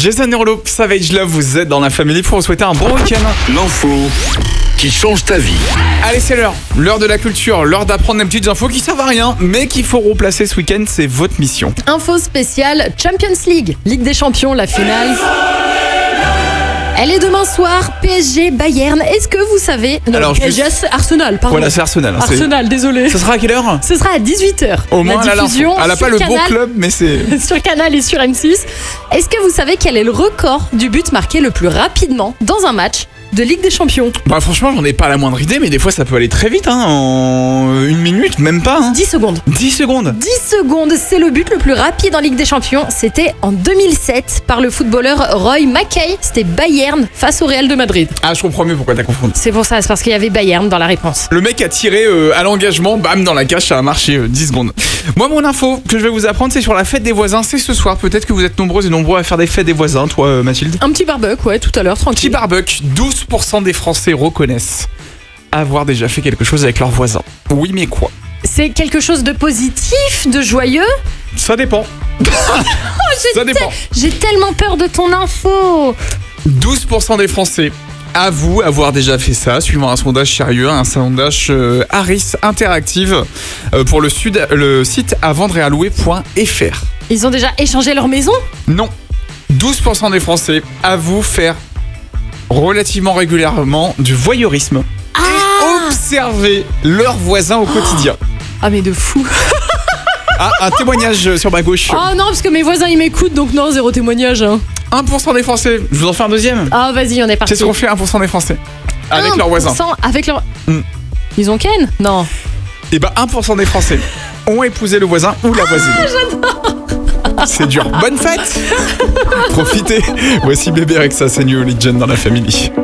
Jason Derulo, Savage Love, vous êtes dans la famille pour vous souhaiter un bon week-end. L'info qui change ta vie. Allez, c'est l'heure de la culture, l'heure d'apprendre des petites infos qui servent à rien, mais qu'il faut replacer ce week-end, c'est votre mission. Info spéciale Champions League, Ligue des Champions, la finale. Elle est demain soir, PSG Bayern. Est-ce que vous savez... Non, Alors, PSG Arsenal, pardon. Voilà, c'est Arsenal. Arsenal, désolé. Ça sera à quelle heure? Ce sera à 18h. Au moins, elle a l'info. Elle n'a pas le bon club, mais c'est... Sur Canal et sur M6. Est-ce que vous savez quel est le record du but marqué le plus rapidement dans un match de Ligue des Champions? Bah franchement, j'en ai pas la moindre idée, mais des fois ça peut aller très vite, en 1 minute, même pas. 10 secondes. 10 secondes. 10 secondes, c'est le but le plus rapide en Ligue des Champions. C'était en 2007 par le footballeur Roy Mackay. C'était Bayern face au Real de Madrid. Ah, je comprends mieux pourquoi t'as confondu. C'est pour ça, c'est parce qu'il y avait Bayern dans la réponse. Le mec a tiré à l'engagement, bam, dans la cage, ça a marché 10 secondes. Moi, mon info que je vais vous apprendre, c'est sur la fête des voisins. C'est ce soir, peut-être que vous êtes nombreuses et nombreux à faire des fêtes des voisins, toi Mathilde. Un petit barbecue, ouais, tout à l'heure, Petit tranquille. barbecue, 12% des Français reconnaissent avoir déjà fait quelque chose avec leurs voisins. Oui, mais quoi? C'est quelque chose de positif, de joyeux? Ça dépend. Ça dépend. J'ai tellement peur de ton info. 12% des Français avouent avoir déjà fait ça, suivant un sondage sérieux, un sondage Harris Interactive pour le site avendrealouer.fr. Ils ont déjà échangé leur maison? Non. 12% des Français avouent faire relativement régulièrement du voyeurisme et observer leurs voisins au quotidien. Ah mais de fou. Ah, un témoignage sur ma gauche. Oh non, parce que mes voisins ils m'écoutent, donc non, zéro témoignage. 1% des Français. Je vous en fais un deuxième. Ah vas-y, on est parti. C'est ce qu'on fait 1% des Français. Avec leurs voisins. 1% avec leurs... Mm. Ils ont ken? Non. Et bah 1% des Français ont épousé le voisin ou la voisine. C'est dur. Bonne fête. Profitez. Voici Bébé Rexa, c'est New Religion dans la famille.